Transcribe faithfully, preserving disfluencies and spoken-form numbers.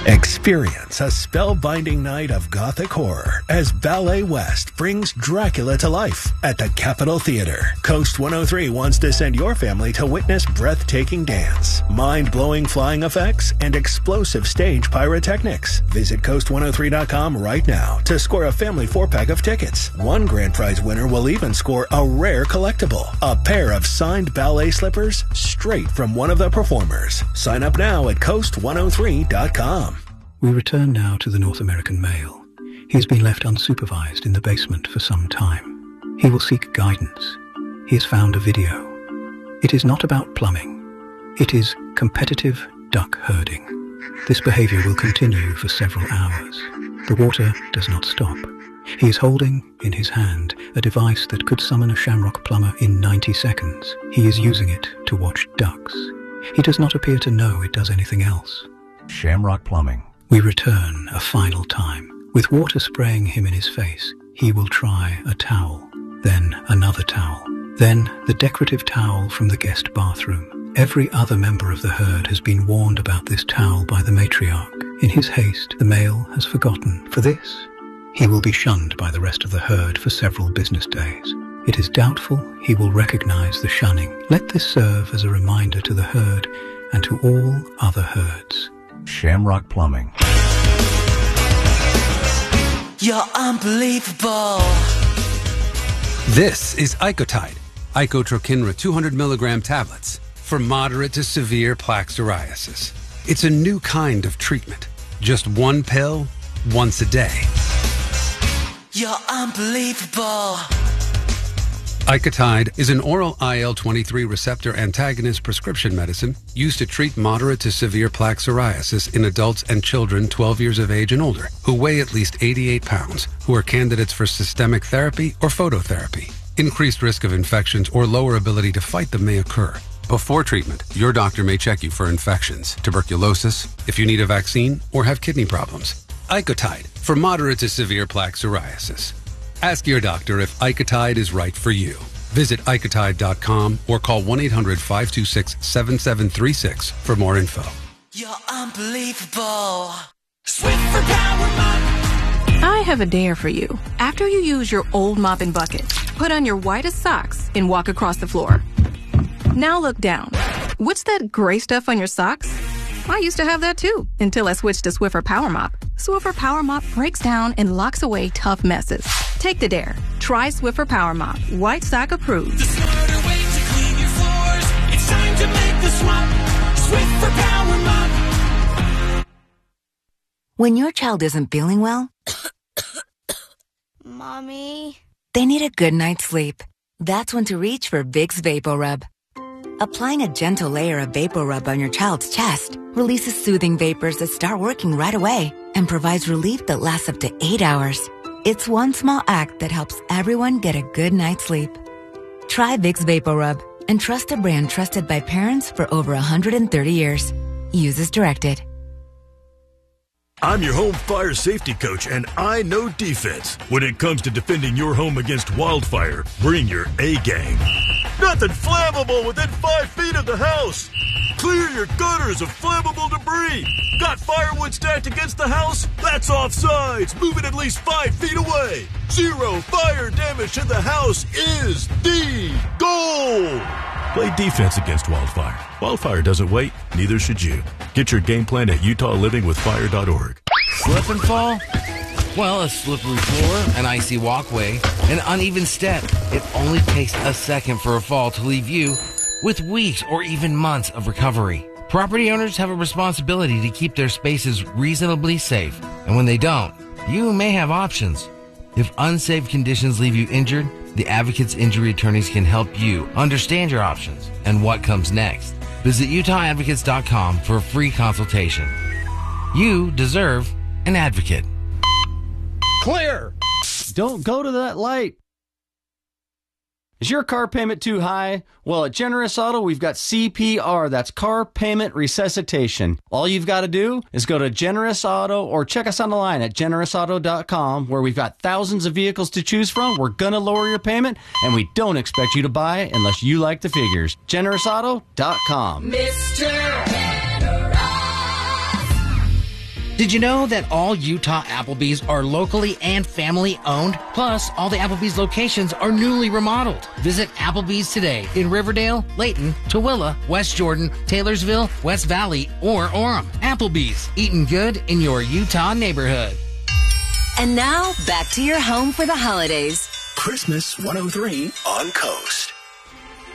Experience a spellbinding night of gothic horror as Ballet West brings Dracula to life at the Capitol Theater. Coast one oh three wants to send your family to witness breathtaking dance, mind-blowing flying effects, and explosive stage pyrotechnics. Visit coast one oh three dot com right now to score a family four-pack of tickets. One grand prize winner will even score a rare collectible, a pair of signed ballet slippers straight from one of the performers. Sign up now at coast one oh three dot com. We return now to the North American male. He has been left unsupervised in the basement for some time. He will seek guidance. He has found a video. It is not about plumbing. It is competitive duck herding. This behavior will continue for several hours. The water does not stop. He is holding in his hand a device that could summon a Shamrock plumber in ninety seconds. He is using it to watch ducks. He does not appear to know it does anything else. Shamrock Plumbing. We return a final time. With water spraying him in his face, he will try a towel, then another towel, then the decorative towel from the guest bathroom. Every other member of the herd has been warned about this towel by the matriarch. In his haste, the male has forgotten. For this, he will be shunned by the rest of the herd for several business days. It is doubtful he will recognize the shunning. Let this serve as a reminder to the herd and to all other herds. Shamrock Plumbing. You're unbelievable. This is Icotide, Icotrokinra two hundred milligram tablets for moderate to severe plaque psoriasis. It's a new kind of treatment. Just one pill, once a day. You're unbelievable. Icotide is an oral I L twenty-three receptor antagonist prescription medicine used to treat moderate to severe plaque psoriasis in adults and children twelve years of age and older who weigh at least eighty-eight pounds, who are candidates for systemic therapy or phototherapy. Increased risk of infections or lower ability to fight them may occur. Before treatment, your doctor may check you for infections, tuberculosis, if you need a vaccine, or have kidney problems. Icotide for moderate to severe plaque psoriasis. Ask your doctor if Icotide is right for you. Visit icotide dot com or call one eight hundred five two six seven seven three six for more info. You're unbelievable. Swiffer Power Mop. I have a dare for you. After you use your old mop and bucket, put on your whitest socks and walk across the floor. Now look down. What's that gray stuff on your socks? I used to have that too, until I switched to Swiffer Power Mop. Swiffer Power Mop breaks down and locks away tough messes. Take the dare. Try Swiffer Power Mop. White sock approved. The smarter way to clean your floors. It's time to make the swap. Swiffer Power Mop. When your child isn't feeling well, Mommy, they need a good night's sleep. That's when to reach for Vicks VapoRub. Applying a gentle layer of VapoRub on your child's chest releases soothing vapors that start working right away and provides relief that lasts up to eight hours. It's one small act that helps everyone get a good night's sleep. Try Vicks VapoRub and trust a brand trusted by parents for over one hundred thirty years. Use as directed. I'm your home fire safety coach, and I know defense. When it comes to defending your home against wildfire, bring your A-gang. Nothing flammable within five feet of the house. Clear your gutters of flammable debris. Got firewood stacked against the house? That's offsides. Move it at least five feet away. Zero fire damage to the house is the goal. Play defense against wildfire. Wildfire doesn't wait, neither should you. Get your game plan at utah living with fire dot org. Slip and fall? Well, a slippery floor, an icy walkway, an uneven step. It only takes a second for a fall to leave you with weeks or even months of recovery. Property owners have a responsibility to keep their spaces reasonably safe, and when they don't, you may have options. If unsafe conditions leave you injured, the Advocates Injury Attorneys can help you understand your options and what comes next. Visit utah advocates dot com for a free consultation. You deserve an advocate. Clear! Don't go to that light. Is your car payment too high? Well, at Generous Auto, we've got C P R. That's Car Payment Resuscitation. All you've got to do is go to Generous Auto or check us on the line at generous auto dot com, where we've got thousands of vehicles to choose from. We're going to lower your payment, and we don't expect you to buy unless you like the figures. generous auto dot com. Mister Generous. Did you know that all Utah Applebee's are locally and family owned? Plus, all the Applebee's locations are newly remodeled. Visit Applebee's today in Riverdale, Layton, Tooele, West Jordan, Taylorsville, West Valley, or Orem. Applebee's, eating good in your Utah neighborhood. And now, back to your home for the holidays. Christmas one oh three on Coast.